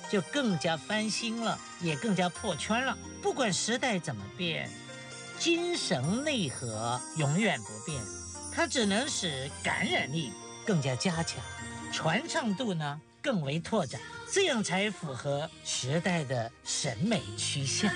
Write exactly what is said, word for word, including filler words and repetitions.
就更加翻新了，也更加破圈了。不管时代怎么变，精神内核永远不变，它只能使感染力更加加强，传唱度呢更为拓展，这样才符合时代的审美趋向。